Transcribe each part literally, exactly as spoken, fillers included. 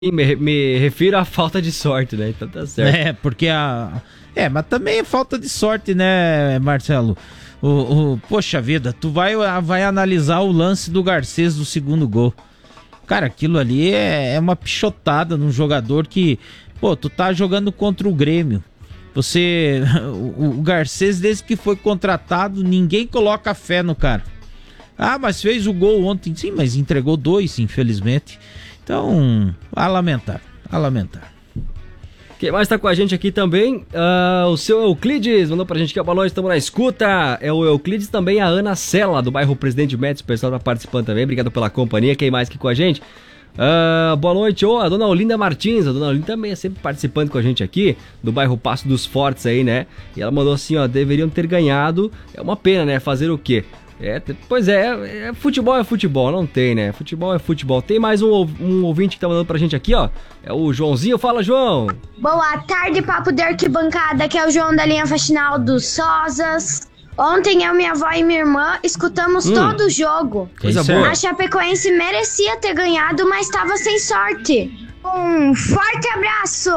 Me, me refiro à falta de sorte, né? Então tá certo. É, porque a... É, mas também é falta de sorte, né, Marcelo? O, o... Poxa vida, tu vai, vai analisar o lance do Garcês do segundo gol. Cara, aquilo ali é, é uma pichotada num jogador que... Pô, tu tá jogando contra o Grêmio. Você... O, o Garcês, desde que foi contratado, ninguém coloca fé no cara. Ah, mas fez o gol ontem. Sim, mas entregou dois, infelizmente. Então, a lamentar, a lamentar. Quem mais tá com a gente aqui também? Uh, o seu Euclides mandou pra gente que é boa noite, estamos na escuta. É o Euclides também, a Ana Sela, do bairro Presidente Médici, o pessoal tá participando também. Obrigado pela companhia. Quem mais aqui com a gente? Uh, boa noite, oh, a dona Olinda Martins. A dona Olinda também é sempre participando com a gente aqui, do bairro Passo dos Fortes aí, né? E ela mandou assim, ó, deveriam ter ganhado. É uma pena, né? Fazer o quê? É, pois é, é, futebol é futebol, não tem, né? Futebol é futebol. Tem mais um, um ouvinte que tá mandando pra gente aqui, ó. É o Joãozinho. Fala, João. Boa tarde, papo de arquibancada. Aqui é o João da linha Faxinal dos Sozas. Ontem eu, minha avó e minha irmã escutamos hum. todo o jogo. Coisa boa. A Chapecoense merecia ter ganhado, mas estava sem sorte. Um forte abraço.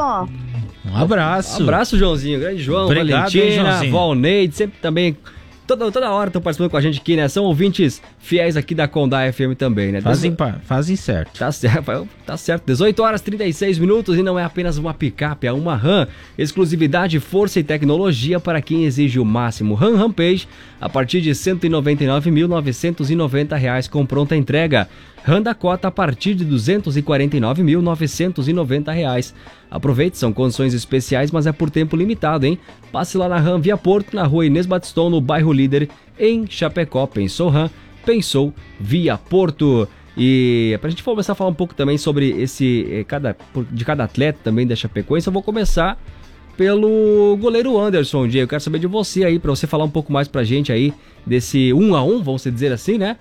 Um abraço. Um abraço, Joãozinho. Grande João. Obrigado, Valentina, Valneide, sempre também... Toda, toda hora estão participando com a gente aqui, né? São ouvintes fiéis aqui da Condá F M também, né? Fazem, Dezo... fazem certo. Tá certo, tá certo. dezoito horas e trinta e seis minutos e não é apenas uma picape, é uma RAM. Exclusividade, força e tecnologia para quem exige o máximo. RAM Rampage a partir de cento e noventa e nove mil novecentos e noventa reais com pronta entrega. RAM Dakota a partir de duzentos e quarenta e nove mil novecentos e noventa reais. Aproveite, são condições especiais, mas é por tempo limitado, hein? Passe lá na RAM Via Porto, na rua Inês Batistão, no bairro Líder, em Chapecó. Pensou RAM, pensou Via Porto. E pra gente começar a falar um pouco também sobre esse cada, de cada atleta também da Chapecoense, eu vou começar pelo goleiro Anderson. Diego, eu quero saber de você aí, pra você falar um pouco mais pra gente aí desse um a um, vamos dizer assim, né?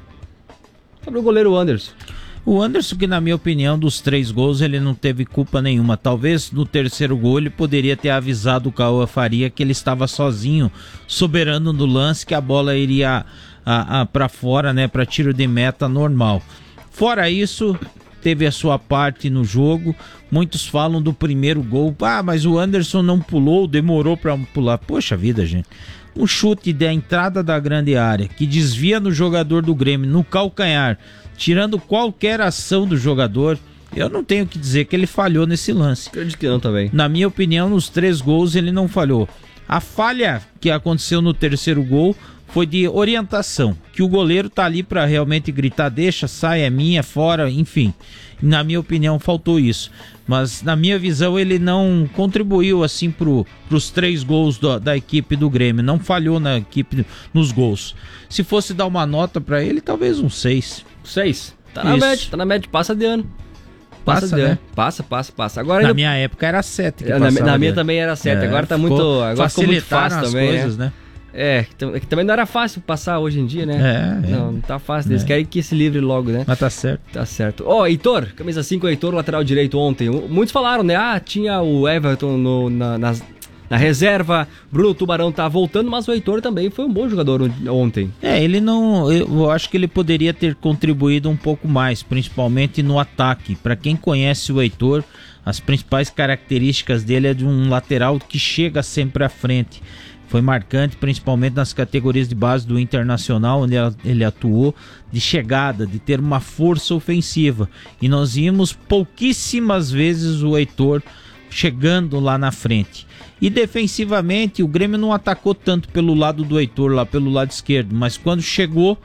Sobre o goleiro Anderson. O Anderson, que na minha opinião, dos três gols, ele não teve culpa nenhuma. Talvez no terceiro gol ele poderia ter avisado o Cauã Faria que ele estava sozinho, soberano no lance, que a bola iria para fora, né, para tiro de meta normal. Fora isso, teve a sua parte no jogo. Muitos falam do primeiro gol. Ah, mas o Anderson não pulou, demorou para pular. Poxa vida, gente. Um chute da entrada da grande área, que desvia no jogador do Grêmio, no calcanhar, tirando qualquer ação do jogador, eu não tenho que dizer que ele falhou nesse lance. Acredito que não também. Na minha opinião, nos três gols ele não falhou. A falha que aconteceu no terceiro gol foi de orientação, que o goleiro tá ali para realmente gritar, deixa, sai, é minha, fora, enfim. Na minha opinião, faltou isso. Mas, na minha visão, ele não contribuiu assim pro, pros três gols do, da equipe do Grêmio. Não falhou na equipe, nos gols. Se fosse dar uma nota para ele, talvez um seis. seis? Tá na média, tá na média, passa de ano. Passa, passa de né? ano. Passa, passa, passa. Agora, na ainda... minha época era sete. Na, na minha também era sete. É, agora tá muito, agora ficou muito fácil as também, coisas, né? né? É, que também não era fácil passar hoje em dia, né? É, não, é. não tá fácil. Eles é. querem que se livre logo, né? Mas tá certo. Tá certo. Ó, oh, Heitor, camisa cinco, Heitor, lateral direito ontem. Muitos falaram, né? Ah, tinha o Everton no, na, nas, na reserva, Bruno Tubarão tá voltando, mas o Heitor também foi um bom jogador ontem. É, ele não... Eu acho que ele poderia ter contribuído um pouco mais, principalmente no ataque. Pra quem conhece o Heitor, as principais características dele é de um lateral que chega sempre à frente. Foi marcante, principalmente nas categorias de base do Internacional, onde ele atuou, de chegada, de ter uma força ofensiva. E nós vimos pouquíssimas vezes o Heitor chegando lá na frente. E defensivamente, o Grêmio não atacou tanto pelo lado do Heitor, lá pelo lado esquerdo. Mas quando chegou,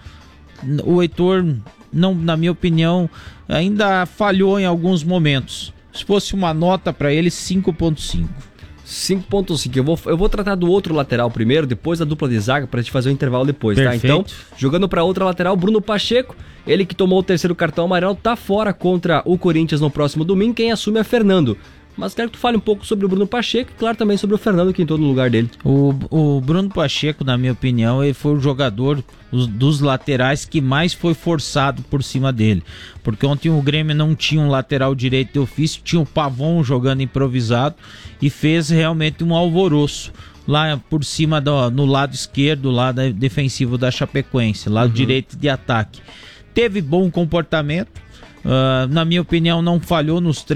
o Heitor, não, na minha opinião, ainda falhou em alguns momentos. Se fosse uma nota para ele, cinco ponto cinco. cinco ponto cinco. Eu vou, eu vou tratar do outro lateral primeiro, depois da dupla de zaga, pra gente fazer o intervalo depois, Perfeito. Tá? Então, jogando pra outra lateral, Bruno Pacheco, ele que tomou o terceiro cartão amarelo, tá fora contra o Corinthians no próximo domingo. Quem assume é Fernando. Mas quero que tu fale um pouco sobre o Bruno Pacheco e, claro, também sobre o Fernando, que entrou no lugar dele. O, o Bruno Pacheco, na minha opinião, ele foi o jogador os, dos laterais que mais foi forçado por cima dele. Porque ontem o Grêmio não tinha um lateral direito de ofício, tinha o Pavon jogando improvisado e fez realmente um alvoroço lá por cima, do, no lado esquerdo, lá da, defensivo da Chapecoense, lado uhum. direito de ataque. Teve bom comportamento. Uh, na minha opinião, não falhou nos